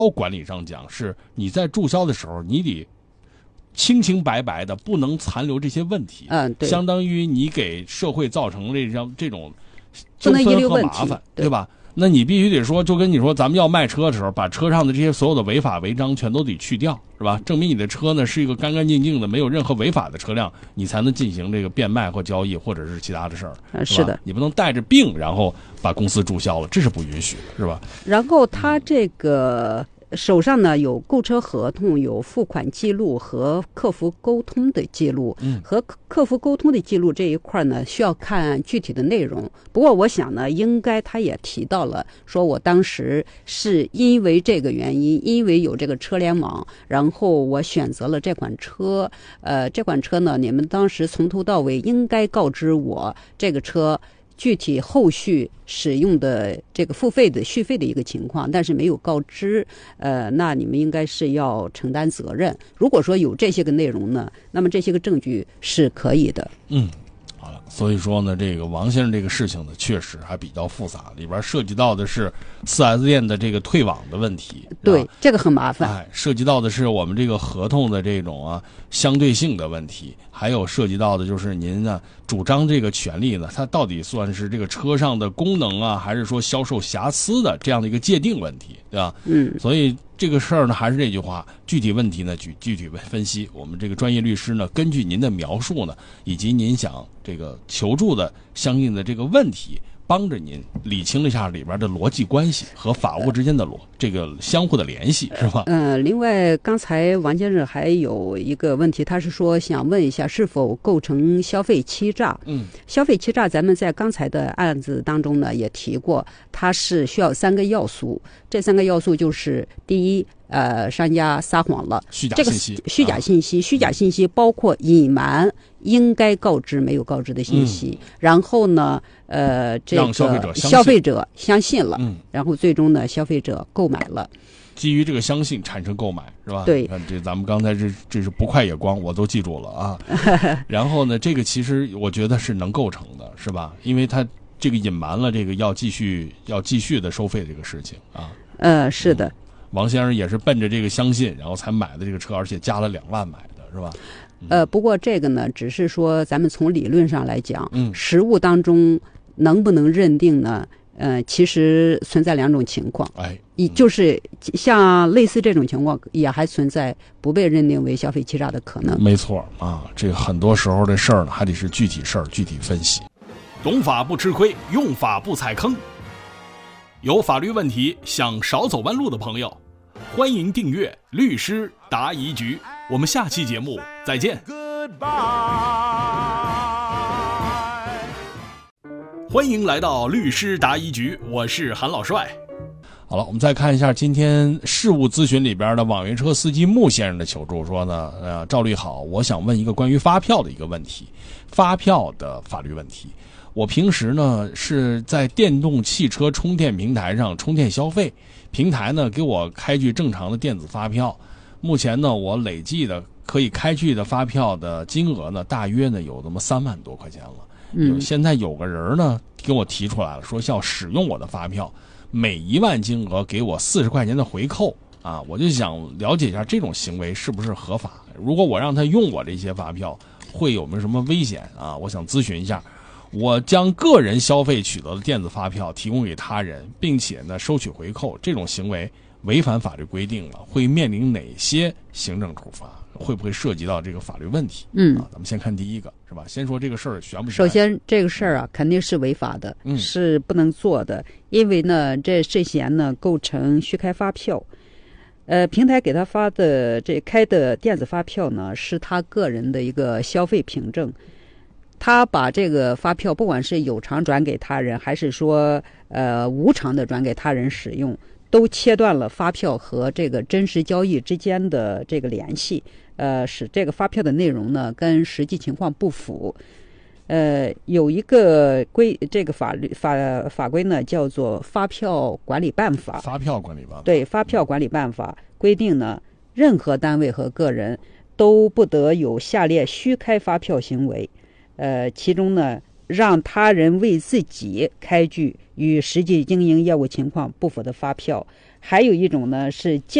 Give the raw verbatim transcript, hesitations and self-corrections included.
管理上讲，是你在注销的时候，你得清清白白的，不能残留这些问题。 嗯，对， 相当于你给社会造成这种这种纠纷和麻烦，对吧？那你必须得说，就跟你说，咱们要卖车的时候，把车上的这些所有的违法违章全都得去掉，是吧？证明你的车呢是一个干干净净的，没有任何违法的车辆，你才能进行这个变卖或交易，或者是其他的事儿。 啊，是的， 你不能带着病然后把公司注销了，这是不允许的，是吧？ 然后他这个手上呢有购车合同、有付款记录和客服沟通的记录。 嗯， 和客服沟通的记录这一块呢，需要看具体的内容。不过我想呢，应该他也提到了，说我当时是因为这个原因，因为有这个车联网，然后我选择了这款车。呃，这款车呢，你们当时从头到尾应该告知我这个车具体后续使用的这个付费的续费的一个情况，但是没有告知，呃，那你们应该是要承担责任。如果说有这些个内容呢，那么这些个证据是可以的。 嗯，好了，所以说呢，这个王先生这个事情呢，确实还比较复杂，里边涉及到的是 四 S 店的这个退网的问题， 对，这个很麻烦。 哎，涉及到的是我们这个合同的这种啊相对性的问题，还有涉及到的就是您呢主张这个权利呢，它到底算是这个车上的功能啊，还是说销售瑕疵的这样的一个界定问题，对吧？ 嗯， 所以这个事儿呢，还是这句话，具体问题呢具具体分析。我们这个专业律师呢，根据您的描述呢，以及您想这个求助的相应的这个问题，帮着您理清了一下里边的逻辑关系和法务之间的逻这个相互的联系，是吧？ 嗯、呃，另外刚才王先生还有一个问题，他是说想问一下是否构成消费欺诈。 嗯， 消费欺诈咱们在刚才的案子当中呢也提过，它是需要三个要素，这三个要素就是第一，呃，商家撒谎了， 虚假信息， 这个虚假信息，啊、虚假信息包括隐瞒应该告知没有告知的信息，嗯、然后呢，呃，这个让消费者相信消费者相信了， 嗯， 然后最终呢，消费者购买了。 基于这个相信产生购买，是吧？ 对， 你看这咱们刚才这这是不快也光，我都记住了啊。然后呢，这个其实我觉得是能构成的，是吧？因为他这个隐瞒了这个要继续要继续的收费这个事情啊。 呃，是的。 嗯，王先生也是奔着这个相信，然后才买的这个车，而且加了两万买的，是吧？ 嗯、呃，不过这个呢，只是说咱们从理论上来讲， 嗯， 实务当中能不能认定呢？呃，其实存在两种情况， 哎， 也就是像类似这种情况，也还存在不被认定为消费欺诈的可能。 没错啊，这个很多时候这事儿呢，还得是具体事儿具体分析。懂法不吃亏，用法不踩坑。有法律问题想少走弯路的朋友，欢迎订阅律师答疑局。我们下期节目再见。欢迎来到律师答疑局，我是韩老帅。好了，我们再看一下今天事务咨询里边的网约车司机穆先生的求助，说呢，呃，赵律好，我想问一个关于发票的一个问题，发票的法律问题。我平时呢是在电动汽车充电平台上充电消费，平台呢给我开具正常的电子发票，目前呢我累计的可以开具的发票的金额呢大约呢有那么三万多块钱了。嗯，现在有个人呢给我提出来了，说要使用我的发票，每一万金额给我四十块钱的回扣啊，我就想了解一下这种行为是不是合法？如果我让他用我这些发票，会有没有什么危险啊？我想咨询一下。我将个人消费取得的电子发票提供给他人，并且呢收取回扣，这种行为违反法律规定了，会面临哪些行政处罚？会不会涉及到这个法律问题？嗯，啊，咱们先看第一个，是吧？先说这个事儿悬不悬？ 首先，这个事儿啊，肯定是违法的，嗯，是不能做的，因为呢，这涉嫌呢构成虚开发票。呃，平台给他发的这开的电子发票呢，是他个人的一个消费凭证。他把这个发票，不管是有偿转给他人，还是说呃无偿的转给他人使用，都切断了发票和这个真实交易之间的这个联系，呃，使这个发票的内容呢跟实际情况不符。呃，有一个规这个法律法法规呢，叫做《发票管理办法》。 发票管理办法。 对，《发票管理办法》规定呢，任何单位和个人都不得有下列虚开发票行为。呃，其中呢，让他人为自己开具与实际经营业务情况不符的发票， 还有一种呢是借